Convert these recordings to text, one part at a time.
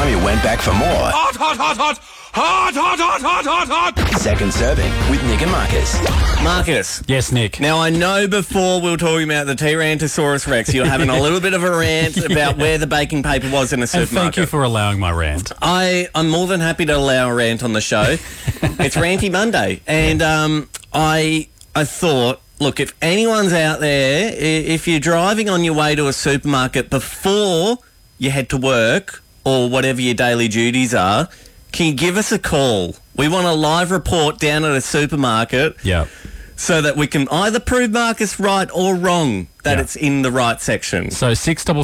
time you went back for more. Hot, hot, hot, hot! Hot, hot, hot, hot, hot, hot! Second serving with Nick and Marcus. Marcus. Yes, Nick. Now, I know before we were talking about the Tyrannosaurus Rex, you were having a little bit of a rant about where the baking paper was in a And supermarket. thank you for allowing my rant. I'm more than happy to allow a rant on the show. It's Ranty Monday. And I thought, look, if anyone's out there, if you're driving on your way to a supermarket before you head to work or whatever your daily duties are, can you give us a call? We want a live report down at a supermarket. Yeah. So that we can either prove Marcus right or wrong that Yeah. it's in the right section. So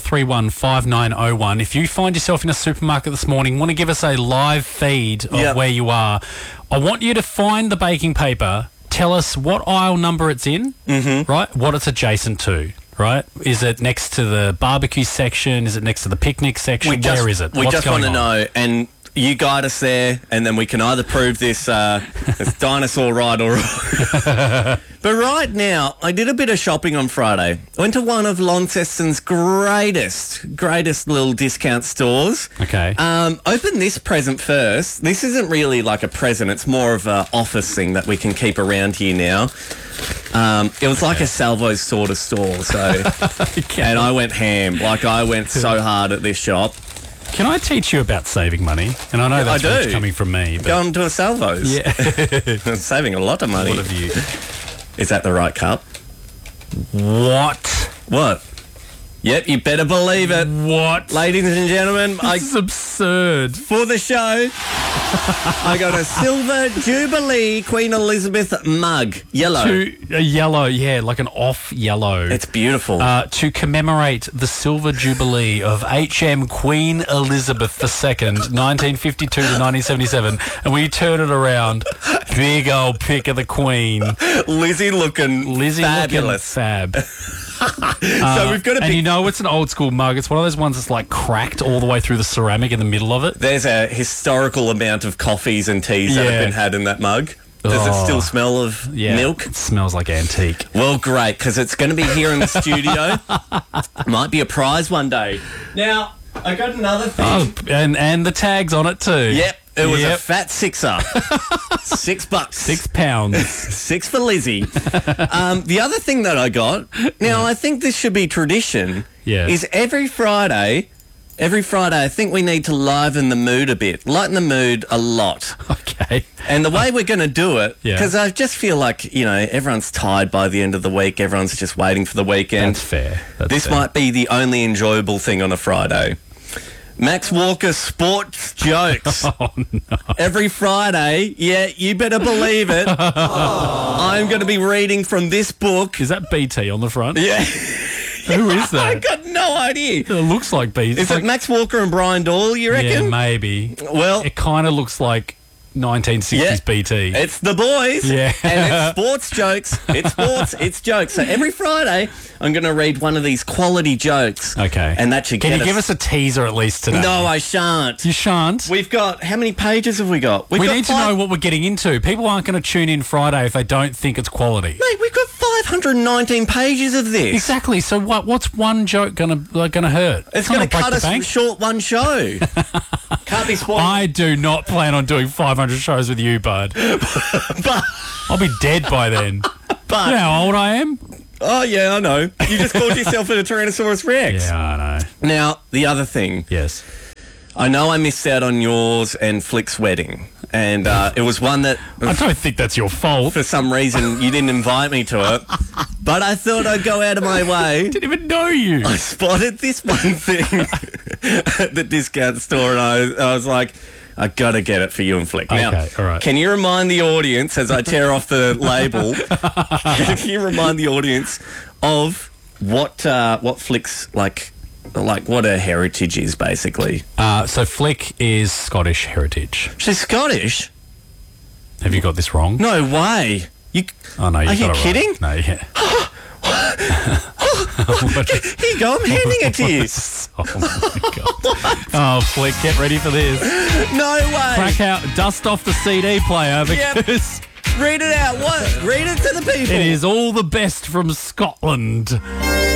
6331 If you find yourself in a supermarket this morning, want to give us a live feed of Yep. where you are, I want you to find the baking paper, tell us what aisle number it's in, right? What it's adjacent to, right? Is it next to the barbecue section? Is it next to the picnic section? Where is it? We What's just going want to on? know, and you guide us there, and then we can either prove this dinosaur right or wrong. But right now, I did a bit of shopping on Friday. I went to one of Launceston's greatest little discount stores. Okay. Open this present first. This isn't really like a present. It's more of an office thing that we can keep around here now. It was like a Salvo's sort of store, so... And I went ham. Like, I went so hard at this shop. Can I teach you about saving money? And I know that's I do. much coming from me. But Going to a Salvo's. yeah. I'm saving a lot of money. What have you... Is that the right cup? What? What? Yep, you better believe it. What? Ladies and gentlemen, This is absurd. for the show, I got a Silver Jubilee Queen Elizabeth mug. Yellow. A yellow, yeah, like an off yellow. It's beautiful. To commemorate the Silver Jubilee of HM Queen Elizabeth II, 1952 to 1977. And we turn it around, big old pick of the Queen. Lizzie looking Lizzie fabulous. looking fab. So we've got a And big... you know it's an old school mug. It's one of those ones that's like cracked all the way through the ceramic in the middle of it. There's a historical amount of coffees and teas that Yeah. have been had in that mug. Does it still smell of milk? It smells like antique. Well, great, because it's going to be here in the studio. Might be a prize one day. Now, I got another thing. Oh, and the tags on it too. Yep, it was a Yep. fat sixer. $6. £6. 6 for Lizzie. The other thing that I got, now I think this should be tradition, Yeah. is every Friday I think we need to liven the mood a bit. Lighten the mood a lot. Okay. And the way we're going to do it, Yeah. because I just feel like, you know, everyone's tired by the end of the week. Everyone's just waiting for the weekend. That's fair. This might be the only enjoyable thing on a Friday. Max Walker sports jokes. Oh, no. Every Friday, yeah, you better believe it. I'm going to be reading from this book. Is that BT on the front? Yeah, Who is I that? got no idea. It looks like BT. Is it Max Walker and Brian Doyle, you Yeah, reckon? maybe. Well, It kind of looks like 1960s Yeah. BT. it's the boys. Yeah. And it's sports jokes. It's sports, it's jokes. So every Friday, I'm going to read one of these quality jokes. Okay. And that should Can get you give us a teaser at least today? No, I shan't. You shan't. We've got, how many pages have we got? We got need to know what we're getting into. People aren't going to tune in Friday if they don't think it's quality. Mate, we've got 519 pages of this. Exactly. So what's one joke gonna hurt? It's not going to break cut the us bank. short one show. Can't be spoiled. I do not plan on doing 500 shows with you, bud. But, I'll be dead by then. but You know how old I am? oh yeah, I know. You just called yourself a Tyrannosaurus Rex. Yeah, I know. Now, the other thing. Yes. I know I missed out on yours and Flick's wedding. And it was one that, I don't think that's your fault. for some reason, you didn't invite me to it. But I thought I'd go out of my way. Didn't even know you. I spotted this one thing at the discount store, and I was like, I got to get it for you and Flick. Now, Okay, all right. can you remind the audience, as I tear off the label, can you remind the audience of what Flick's like what her heritage is, basically? So Flick is Scottish heritage. She's Scottish? Have you got this wrong? No way. Oh, no, you Are got you it right. kidding? No, yeah. What- Here you go, I'm handing it to you. Oh, my God. Oh, Flick, get ready for this. No way. Crack out, dust off the CD player Yep. because Read it out. What? Read it to the people. it is all the best from Scotland.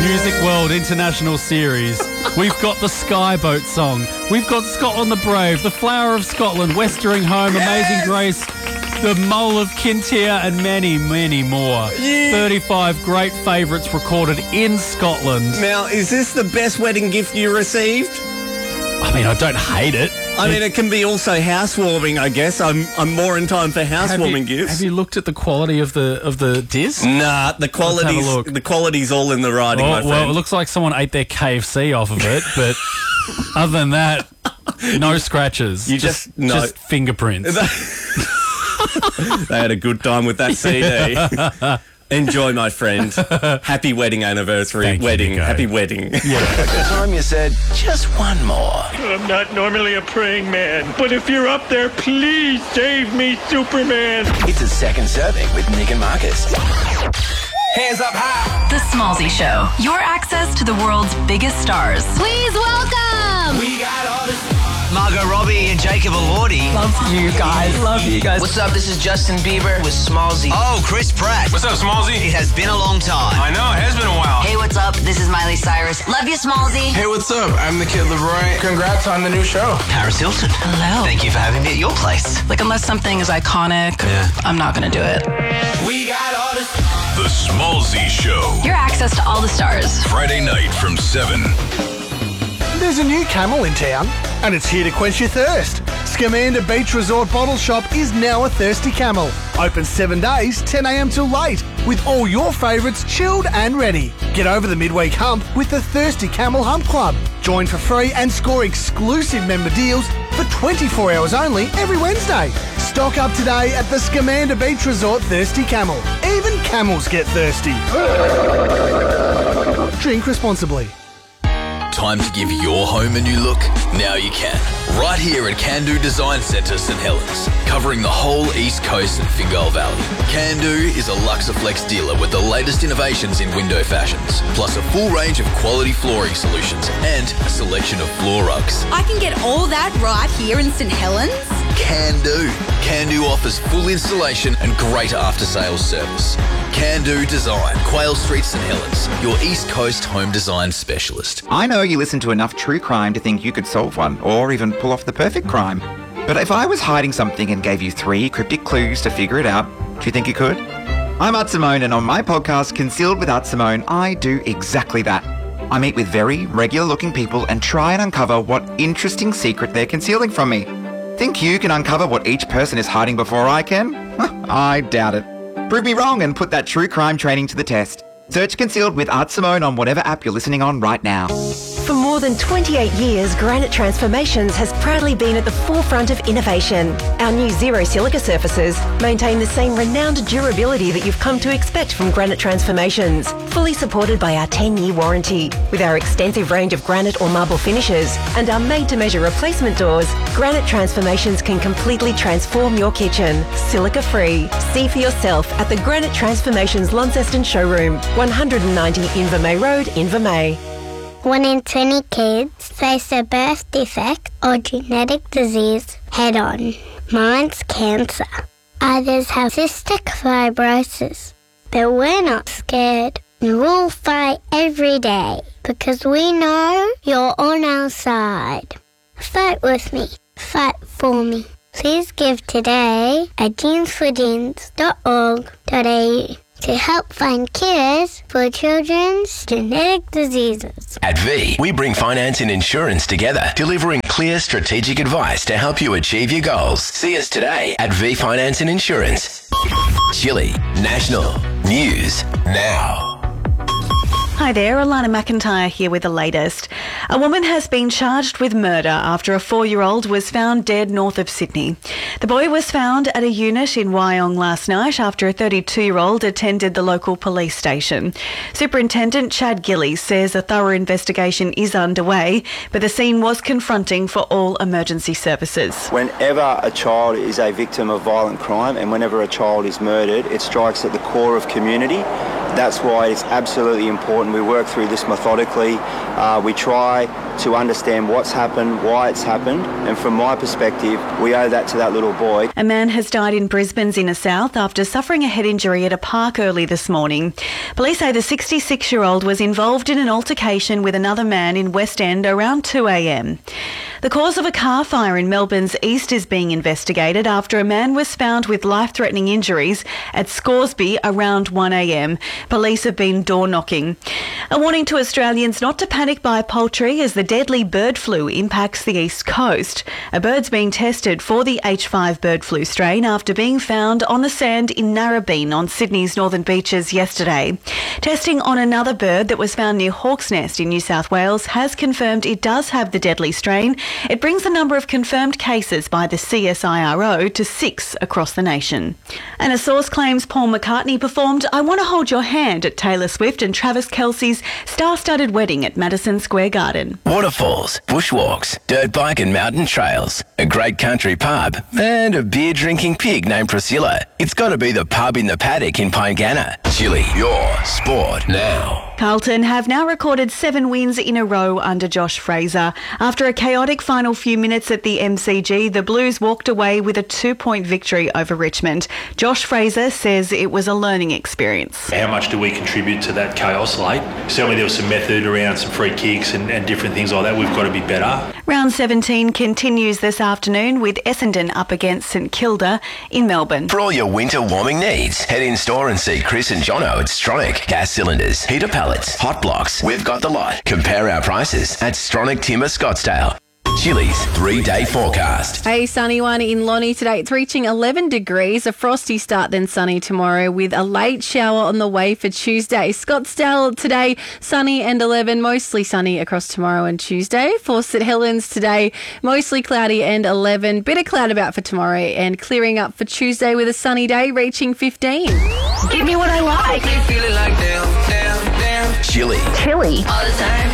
Music World International Series. We've got the Skyboat song. We've got Scotland the Brave, The Flower of Scotland, Westering Home, Amazing Grace, The Mole of Kintyre, and many, many more. 35 great favourites recorded in Scotland. Now, is this the best wedding gift you received? I mean, I don't hate it. I mean, it can be also housewarming, I guess. I'm more in time for housewarming gifts. Have you looked at the quality of the Diz? Nah, the quality's all in the writing, my friend. Well, it looks like someone ate their KFC off of it, but other than that, no scratches. Just fingerprints. They had a good time with that CD. Enjoy, my friend. Happy wedding anniversary. Happy wedding. The time you said, just one more. I'm not normally a praying man, but if you're up there, please save me, Superman. It's a second serving with Nick and Marcus. Hands up high. The Smallzy Show. Your access to the world's biggest stars. Please welcome. We got all this. Margot Robbie and Jacob Elordi. Love you guys. What's up? This is Justin Bieber with Smallzy. Oh, Chris Pratt. What's up, Smallzy? It has been a long time. I know, it has been a while. Hey, what's up? This is Miley Cyrus. Love you, Smallzy. Hey, what's up? I'm the Kid Leroy. Congrats on the new show. Paris Hilton. Hello. Thank you for having me at your place. Like, unless something is iconic, I'm not going to do it. We got all this. The Smallzy Show. Your access to all the stars. Friday night from 7. There's a new camel in town, and it's here to quench your thirst. Scamander Beach Resort Bottle Shop is now a Thirsty Camel. Open 7 days, 10 a.m. till late, with all your favourites chilled and ready. Get over the midweek hump with the Thirsty Camel Hump Club. Join for free and score exclusive member deals for 24 hours only every Wednesday. Stock up today at the Scamander Beach Resort Thirsty Camel. Even camels get thirsty. Drink responsibly. Time to give your home a new look? Now you can. Right here at Can-Do Design Centre St Helens, covering the whole East Coast and Fingal Valley. Can-Do is a Luxaflex dealer with the latest innovations in window fashions, plus a full range of quality flooring solutions and a selection of floor rugs. I can get all that right here in St Helens? Can-Do. Can-Do offers full installation and great after-sales service. Can-Do Design, Quayle Street, St Helens, your East Coast home design specialist. I know you listen to enough true crime to think you could solve one, or even pull off the perfect crime. But if I was hiding something and gave you 3 cryptic clues to figure it out, do you think you could? I'm Art Simone, and on my podcast, Concealed with Art Simone, I do exactly that. I meet with very regular-looking people and try and uncover what interesting secret they're concealing from me. Think you can uncover what each person is hiding before I can? I doubt it. Prove me wrong and put that true crime training to the test. Search Concealed with Art Simone on whatever app you're listening on right now. For more than 28 years, Granite Transformations has proudly been at the forefront of innovation. Our new Zero Silica surfaces maintain the same renowned durability that you've come to expect from Granite Transformations, fully supported by our 10-year warranty. With our extensive range of granite or marble finishes and our made-to-measure replacement doors, Granite Transformations can completely transform your kitchen, silica-free. See for yourself at the Granite Transformations Launceston showroom, 190 Invermay Road, Invermay. 1 in 20 kids face a birth defect or genetic disease head-on. Mine's cancer. Others have cystic fibrosis. But we're not scared. We'll fight every day because we know you're on our side. Fight with me. Fight for me. Please give today at jeansforjeans.org.au to help find cures for children's genetic diseases. At V, we bring finance and insurance together, delivering clear strategic advice to help you achieve your goals. See us today at V Finance and Insurance. Chile National News Now. Hi there, Alana McIntyre here with the latest. A woman has been charged with murder after a 4-year-old was found dead north of Sydney. The boy was found at a unit in Wyong last night after a 32-year-old attended the local police station. Superintendent Chad Gillies says a thorough investigation is underway, but the scene was confronting for all emergency services. Whenever a child is a victim of violent crime and whenever a child is murdered, it strikes at the core of community. That's why it's absolutely important we work through this methodically. We try to understand what's happened, why it's happened, and from my perspective, we owe that to that little boy. A man has died in Brisbane's inner south after suffering a head injury at a park early this morning. Police say the 66-year-old was involved in an altercation with another man in West End around 2 a.m. The cause of a car fire in Melbourne's east is being investigated after a man was found with life-threatening injuries at Scoresby around 1 a.m. Police have been door knocking. A warning to Australians not to panic buy poultry as the deadly bird flu impacts the east coast. A bird's being tested for the H5 bird flu strain after being found on the sand in Narrabeen on Sydney's northern beaches yesterday. Testing on another bird that was found near Hawk's Nest in New South Wales has confirmed it does have the deadly strain. It brings the number of confirmed cases by the CSIRO to 6 across the nation. And a source claims Paul McCartney performed I Want to Hold Your Hand at Taylor Swift and Travis Kelce's star-studded wedding at Madison Square Garden. Waterfalls, bushwalks, dirt bike and mountain trails, a great country pub, and a beer-drinking pig named Priscilla. It's got to be the pub in the paddock in Pyngana. Chili, your sport now. Carlton have now recorded 7 wins in a row under Josh Fraser. After a chaotic final few minutes at the MCG, the Blues walked away with a 2-point victory over Richmond. Josh Fraser says it was a learning experience. How much do we contribute to that chaos late? Certainly there was some method around some free kicks and different things like that. We've got to be better. Round 17 continues this afternoon with Essendon up against St Kilda in Melbourne. For all your winter warming needs, head in store and see Chris and Jono at Stronach. Gas cylinders, heater pallets, hot blocks. We've got the lot. Compare our prices at Stronach Timber Scottsdale. Chili's 3-day forecast. A sunny one in Lonnie today. It's reaching 11 degrees. A frosty start, then sunny tomorrow with a late shower on the way for Tuesday. Scottsdale today, sunny and 11. Mostly sunny across tomorrow and Tuesday. For St Helens today, mostly cloudy and 11. Bit of cloud about for tomorrow and clearing up for Tuesday with a sunny day reaching 15. Give me what I like. Chili. All the time.